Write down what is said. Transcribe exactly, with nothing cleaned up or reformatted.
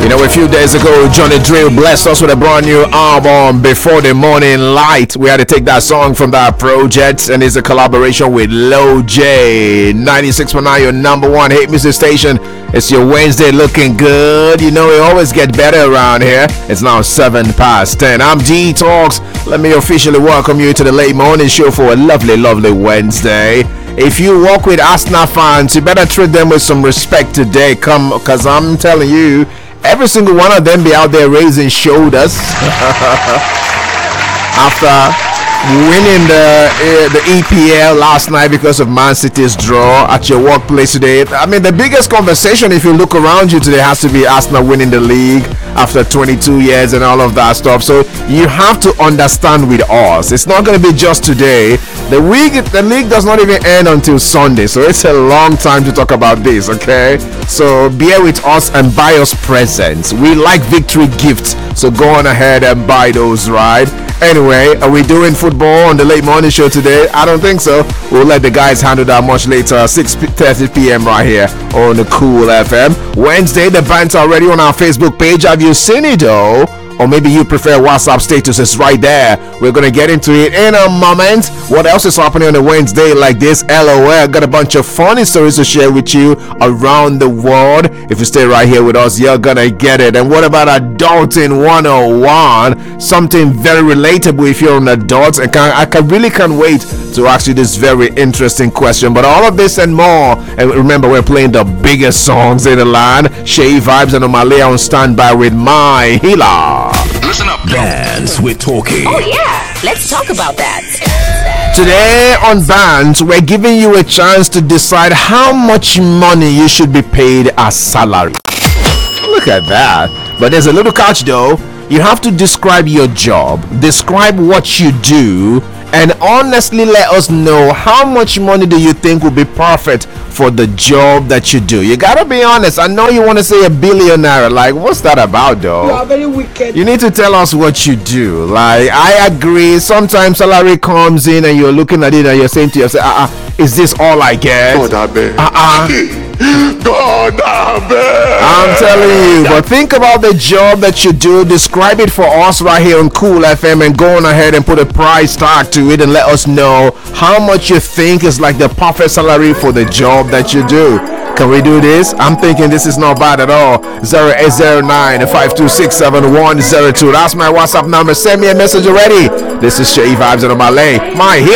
You know, a few days ago, Johnny Drill blessed us with a brand new album, Before the Morning Light. We had to take that song from that project, and it's a collaboration with Low J. ninety-six point nine, your number one hit music station. It's your Wednesday looking good. You know, it always get better around here. It's now seven past ten. I'm D Talks. Let me officially welcome you to the late morning show for a lovely, lovely Wednesday. If you walk with Arsenal fans, you better treat them with some respect today. Come, because I'm telling you, every single one of them be out there raising shoulders after winning the uh, the E P L last night because of Man City's draw at your workplace today. I mean, the biggest conversation, if you look around you today, has to be Arsenal winning the league after twenty-two years and all of that stuff. So you have to understand with us, it's not going to be just today. The week, the league does not even end until Sunday, so it's a long time to talk about this. Okay, so bear with us and buy us presents. We like victory gifts, so go on ahead and buy those, right? Anyway, are we doing football on the late morning show today? I don't think so. We'll let the guys handle that much later. six thirty p.m. right here on the Cool F M. Wednesday, the band's already on our Facebook page. Have you seen it though? Or maybe you prefer WhatsApp status, it's right there. We're going to get into it in a moment. What else is happening on a Wednesday like this? LOL, got a bunch of funny stories to share with you around the world. If you stay right here with us, you're going to get it. And what about Adulting one oh one? Something very relatable if you're an adult. And can, I can really can't wait to ask you this very interesting question. But all of this and more. And remember, we're playing the biggest songs in the land. Shay Vibes and Omalia on standby with My Healer. Listen up. Bands we're talking. Oh yeah, let's talk about that. Today on Bands, we're giving you a chance to decide how much money you should be paid as salary. Look at that. But there's a little catch though. You have to describe your job, describe what you do, and honestly let us know how much money do you think will be perfect for the job that you do. You gotta be honest. I know you want to say a billionaire. Like, what's that about though? You are very wicked. You need to tell us what you do. Like, I agree, sometimes salary comes in and you're looking at it and you're saying to yourself, uh-uh, is this all I get? God, I beg. Uh-uh. God, I beg. I'm telling you, but think about the job that you do. Describe it for us right here on Cool F M and go on ahead and put a price tag to it and let us know how much you think is like the perfect salary for the job that you do. Can we do this? I'm thinking this is not bad at all. zero eight zero nine, five two six, seven one zero two. That's my WhatsApp number. Send me a message already. This is Shay Vibes and Omalia. My Healer.